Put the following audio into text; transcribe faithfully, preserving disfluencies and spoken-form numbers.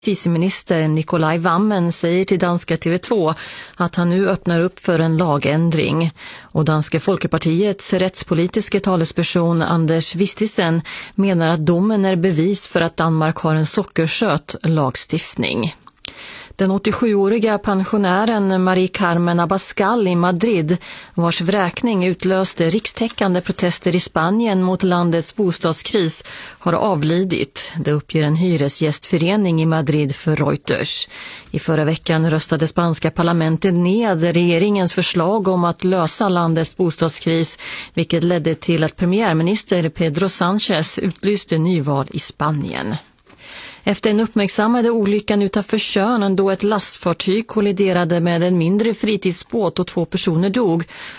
Justitieminister Nikolaj Wammen säger till danska T V två att han nu öppnar upp för en lagändring. Och Danska Folkepartiets rättspolitiska talesperson Anders Vistisen menar att domen är bevis för att Danmark har en sockersöt lagstiftning. Den åttiosjuåriga pensionären Marie Carmen Abascal i Madrid, vars vräkning utlöste rikstäckande protester i Spanien mot landets bostadskris, har avlidit. Det uppger en hyresgästförening i Madrid för Reuters. I förra veckan röstade spanska parlamentet ned regeringens förslag om att lösa landets bostadskris, vilket ledde till att premiärminister Pedro Sánchez utlyste nyval i Spanien. Efter en uppmärksammade olyckan utanför Tjörn då ett lastfartyg kolliderade med en mindre fritidsbåt och två personer dog,